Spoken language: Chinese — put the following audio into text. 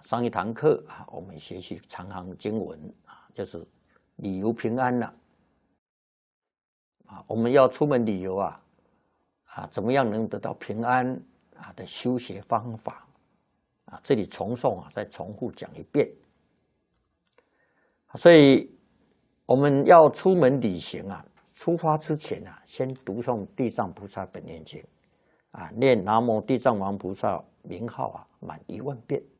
上一堂课啊，我们学习长行经文啊，就是旅游平安了啊。我们要出门旅游啊，怎么样能得到平安啊的修学方法啊？这里重诵啊，再重复讲一遍。所以我们要出门旅行啊，出发之前啊，先读诵地藏菩萨本愿经啊，念南无地藏王菩萨名号啊，满10000遍